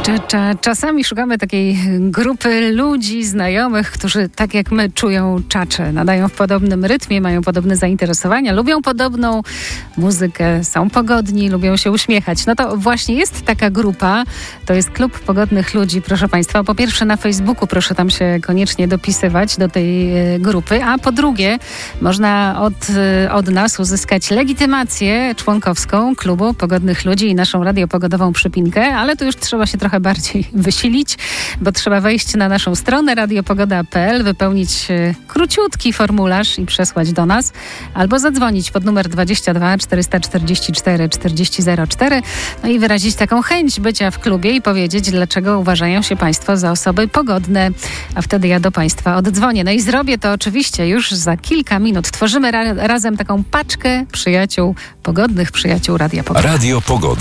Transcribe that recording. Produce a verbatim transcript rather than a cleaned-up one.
Cza, cza, czasami szukamy takiej grupy ludzi, znajomych, którzy tak jak my czują czacze, nadają w podobnym rytmie, mają podobne zainteresowania, lubią podobną muzykę, są pogodni, lubią się uśmiechać. No to właśnie jest taka grupa, to jest Klub Pogodnych Ludzi, proszę Państwa. Po pierwsze na Facebooku proszę tam się koniecznie dopisywać do tej grupy, a po drugie można od, od nas uzyskać legitymację członkowską Klubu Pogodnych Ludzi i naszą radiopogodową przypinkę, ale tu już trzeba się trochę bardziej wysilić, bo trzeba wejść na naszą stronę radiopogoda kropka p l, wypełnić króciutki formularz i przesłać do nas, albo zadzwonić pod numer dwadzieścia dwa czterysta czterdzieści cztery czterdzieści zero cztery, no i wyrazić taką chęć bycia w klubie i powiedzieć, dlaczego uważają się Państwo za osoby pogodne, a wtedy ja do Państwa oddzwonię. No i zrobię to oczywiście już za kilka minut. Tworzymy ra- razem taką paczkę przyjaciół, pogodnych przyjaciół Radia Pogoda. Radio Pogoda.